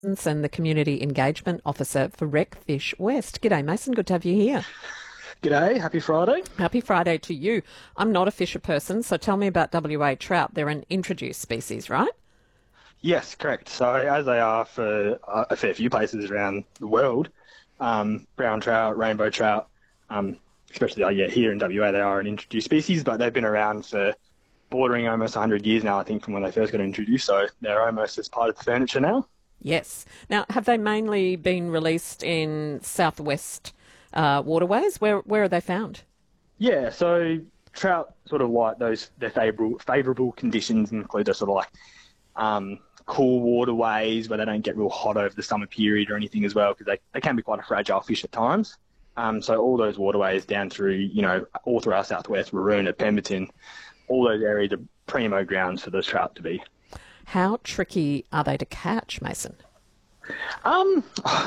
And the Community Engagement Officer for Recfish West. G'day, Mason. Good to have you here. G'day, happy Friday. Happy Friday to you. I'm not a fisher person, so tell me about WA trout. They're an introduced species, right? Yes, correct. So, as they are for a fair few places around the world, brown trout, rainbow trout, especially here in WA, they are an introduced species, but they've been around for bordering almost 100 years now, I think, from when they first got introduced. So, they're almost as part of the furniture now. Yes. Now, have they mainly been released in southwest waterways? Where are they found? Yeah, so trout sort of like their favourable conditions include the sort of like cool waterways where they don't get real hot over the summer period or anything as well, because they can be quite a fragile fish at times. So all those waterways down through, all through our southwest, Waroona, Pemberton, all those areas are primo grounds for those trout to be. How tricky are they to catch, Mason? Um,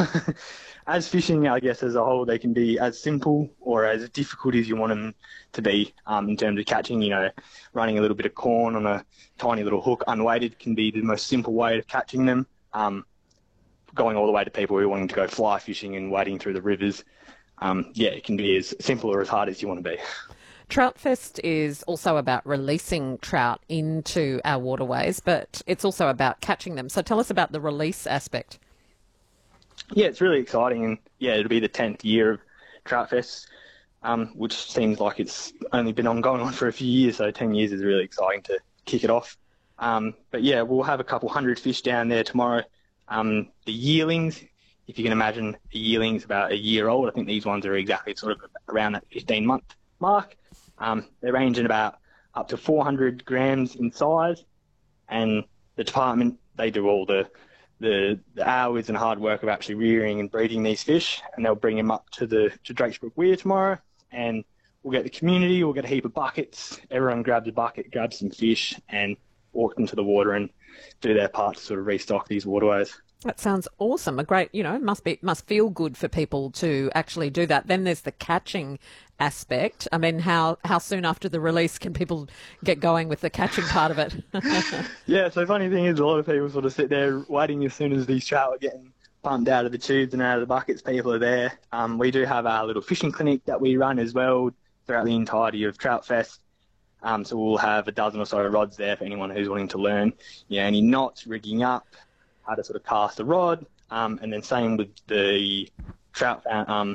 as fishing, I guess, as a whole, they can be as simple or as difficult as you want them to be, in terms of catching. Running a little bit of corn on a tiny little hook unweighted can be the most simple way of catching them. Going all the way to people who are wanting to go fly fishing and wading through the rivers. It can be as simple or as hard as you want to be. Troutfest is also about releasing trout into our waterways, but it's also about catching them. So tell us about the release aspect. Yeah, it's really exciting, and it'll be the 10th year of Troutfest, which seems like it's only been ongoing on for a few years, so 10 years is really exciting to kick it off. We'll have a couple hundred fish down there tomorrow. The yearlings, if you can imagine, a yearling's about a year old. I think these ones are exactly sort of around that 15-month mark. They range in about up to 400 grams in size, and the department, they do all the hours and hard work of actually rearing and breeding these fish, and they'll bring them up to Drakes Brook Weir tomorrow, and we'll get the community, we'll get a heap of buckets, everyone grabs a bucket, grabs some fish, and walk them to the water and do their part to sort of restock these waterways. That sounds awesome. A great, must feel good for people to actually do that. Then there's the catching aspect. I mean, how soon after the release can people get going with the catching part of it? Yeah, so funny thing is a lot of people sort of sit there waiting as soon as these trout are getting pumped out of the tubes and out of the buckets, people are there. We do have our little fishing clinic that we run as well throughout the entirety of Trout Fest. So we'll have a dozen or so rods there for anyone who's wanting to learn, any knots, rigging up, how to sort of cast a rod, and then same with the trout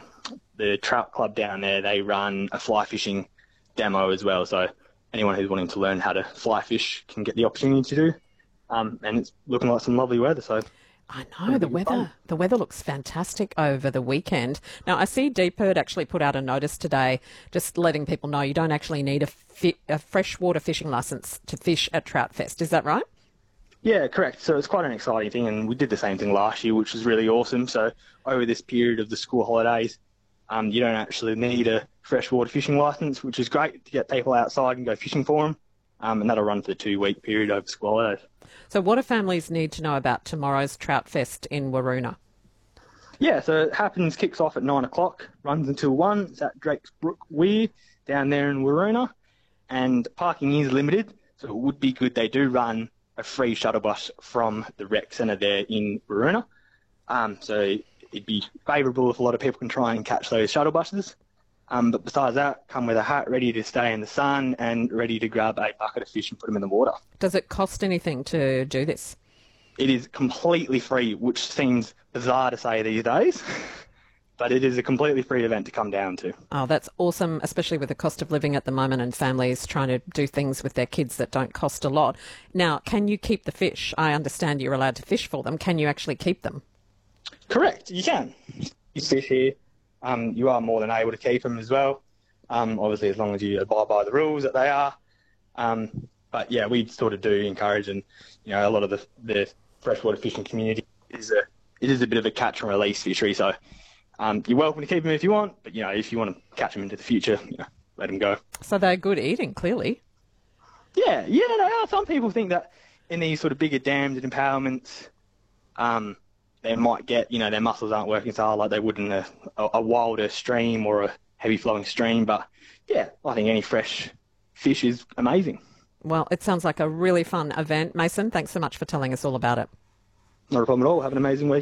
club down there. They run a fly fishing demo as well, so anyone who's wanting to learn how to fly fish can get the opportunity to do. And it's looking like some lovely weather, so I know the weather. Fun. The weather looks fantastic over the weekend. Now, I see DPIRD actually put out a notice today, just letting people know you don't actually need a freshwater fishing licence to fish at Trout Fest. Is that right? Yeah, correct. So it's quite an exciting thing, and we did the same thing last year, which was really awesome. So over this period of the school holidays, you don't actually need a freshwater fishing licence, which is great to get people outside and go fishing for them. And that'll run for the 2-week period over school holidays. So what do families need to know about tomorrow's Trout Fest in Waroona? Yeah, so it kicks off at 9 o'clock, runs until 1. It's at Drakes Brook Weir down there in Waroona. And parking is limited, so it would be good they do run a free shuttle bus from the rec centre there in Waroona. So it'd be favourable if a lot of people can try and catch those shuttle buses. But besides that, come with a hat ready to stay in the sun and ready to grab a bucket of fish and put them in the water. Does it cost anything to do this? It is completely free, which seems bizarre to say these days. But it is a completely free event to come down to. Oh, that's awesome, especially with the cost of living at the moment and families trying to do things with their kids that don't cost a lot. Now, can you keep the fish? I understand you're allowed to fish for them. Can you actually keep them? Correct, you can. You fish here. You are more than able to keep them as well. Obviously, as long as you abide by the rules that they are. But yeah, we sort of do encourage, and a lot of the freshwater fishing community it is a bit of a catch and release fishery. So you're welcome to keep them if you want, but if you want to catch them into the future, let them go. So they're good eating, clearly. Yeah, they are. Some people think that in these sort of bigger dams and impoundments, they might get, their muscles aren't working so hard like they would in a wilder stream or a heavy flowing stream. But yeah, I think any fresh fish is amazing. Well, it sounds like a really fun event. Mason, thanks so much for telling us all about it. Not a problem at all. Have an amazing week.